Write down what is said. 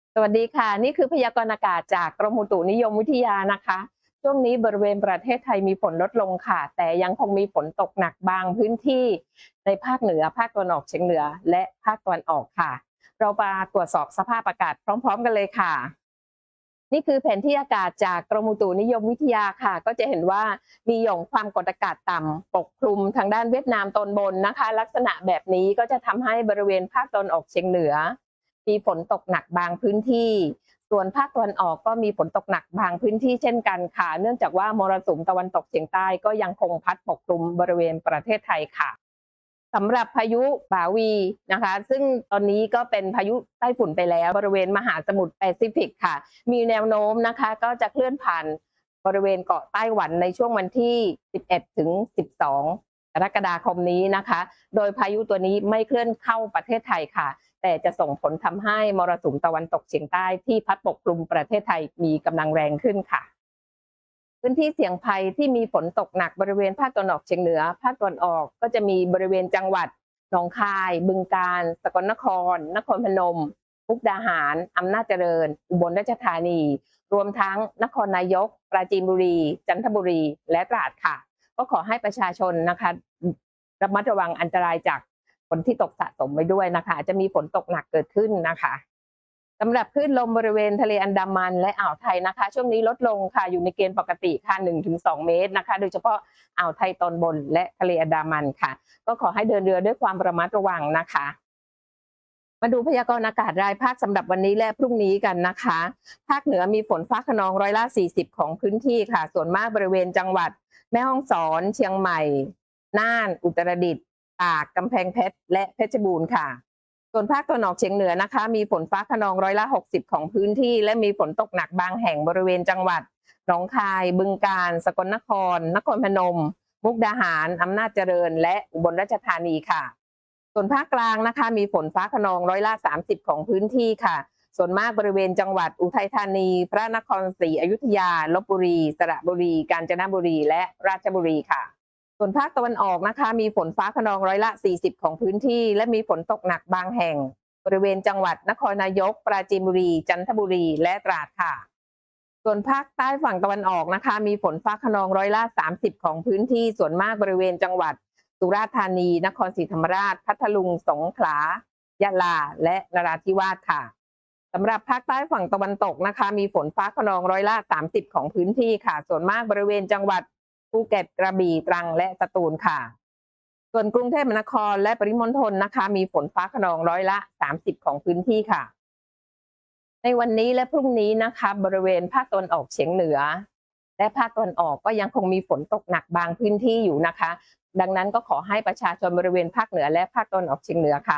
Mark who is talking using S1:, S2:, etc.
S1: สวัสดีค่ะนี่คือพยากรณ์อากาศจากกรมอุตุนิยมวิทยานะคะช่วงนี้บริเวณประเทศไทยมีฝนลดลงค่ะแต่ยังคงมีฝนตกหนักบางพื้นที่ในภาคเหนือภาคตะวันออกเฉียงเหนือและภาคตะวันออกค่ะเรามาตรวจสอบสภาพอากาศพร้อมๆกันเลยค่ะนี่คือแผนที่อากาศจากกรมอุตุนิยมวิทยาค่ะก็จะเห็นว่ามีหย่อมความกดอากาศต่ำปกคลุมทางด้านเวียดนามตอนบนนะคะลักษณะแบบนี้ก็จะทำให้บริเวณภาคตะวันออกเฉียงเหนือมีฝนตกหนักบางพื้นที่ส่วนภาคตะวันออกก็มีฝนตกหนักบางพื้นที่เช่นกันค่ะเนื่องจากว่ามรสุมตะวันตกเฉียงใต้ก็ยังคงพัดปกคลุมบริเวณประเทศไทยค่ะสำหรับพายุบาวีนะคะซึ่งตอนนี้ก็เป็นพายุใต้ฝุ่นไปแล้วบริเวณมหาสมุทรแปซิฟิกค่ะมีแนวโน้มนะคะก็จะเคลื่อนผ่านบริเวณเกาะไต้หวันในช่วงวันที่11ถึง12กรกฎาคมนี้นะคะโดยพายุตัวนี้ไม่เคลื่อนเข้าประเทศไทยค่ะแต่จะส่งผลทำให้มรสุมตะวันตกเฉียงใต้ที่พัดปกคลุมประเทศไทยมีกำลังแรงขึ้นค่ะ พื้นที่เสี่ยงภัยที่มีฝนตกหนักบริเวณภาคตะวันออกเฉียงเหนือภาคตะวันออกก็จะมีบริเวณจังหวัดหนองคายบึงกาฬสกลนครนครพนมมุกดาหารอำนาจเจริญอุบลราชธานีรวมทั้งนครนายกปราจีนบุรีจันทบุรีและตราดค่ะก็ขอให้ประชาชนนะคะระมัดระวังอันตรายจากฝนที่ตกสะสมไว้ด้วยนะคะจะมีฝนตกหนักเกิดขึ้นนะคะสำหรับคลื่นลมบริเวณทะเลอันดามันและอ่าวไทยนะคะช่วงนี้ลดลงค่ะอยู่ในเกณฑ์ปกติค่ะ 1-2 เมตรนะคะโดยเฉพาะอ่าวไทยตอนบนและทะเลอันดามันค่ะก็ขอให้เดินเรือด้วยความระมัดระวังนะคะมาดูพยากรณ์อากาศรายภาคสำหรับวันนี้และพรุ่งนี้กันนะคะภาคเหนือมีฝนฟ้าคะนอง40%ของพื้นที่ค่ะส่วนมากบริเวณจังหวัดแม่ฮ่องสอนเชียงใหม่น่านอุตรดิตถ์ตากกำแพงเพชรและเพชรบูรณ์ค่ะ ส่วนภาคตะวันออกเฉียงเหนือนะคะมีฝนฟ้าคะนอง60%ของพื้นที่และมีฝนตกหนักบางแห่งบริเวณจังหวัดหนองคายบึงกาฬสกลนครนครพนมมุกดาหารอำนาจเจริญและอุบลราชธานีค่ะส่วนภาคกลางนะคะมีฝนฟ้าคะนอง30%ของพื้นที่ค่ะส่วนมากบริเวณจังหวัดอุทัยธานีพระนครศรีอยุธยาลพบุรีสระบุรีกาญจนบุรีและราชบุรีค่ะ ส่วนภาคตะวันออกนะคะมีฝนฟ้าคะนอง40%ของพื้นที่และมีฝนตกหนักบางแห่งบริเวณจังหวัดนครนายกปราจีนบุรีจันทบุรีและตราดค่ะส่วนภาคใต้ฝั่งตะวันออกนะคะมีฝนฟ้าคะนอง30%ของพื้นที่ส่วนมากบริเวณจังหวัดสุราษฎร์ธานีนครศรีธรรมราชพัทลุงสงขลายะลาและนราธิวาสค่ะสำหรับภาคใต้ฝั่งตะวันตกนะคะมีฝนฟ้าคะนอง30%ของพื้นที่ค่ะส่วนมากบริเวณจังหวัดภูเก็ตกระบี่ตรังและสตูลค่ะส่วนกรุงเทพมหานครและปริมณฑลนะคะมีฝนฟ้าคะนอง30%ของพื้นที่ค่ะในวันนี้และพรุ่งนี้นะคะบริเวณภาคตะวันออกเฉียงเหนือและภาคตะวันออกก็ยังคงมีฝนตกหนักบางพื้นที่อยู่นะคะดังนั้นก็ขอให้ประชาชนบริเวณภาคเหนือและภาคตะวันออกเฉียงเหนือค่ะ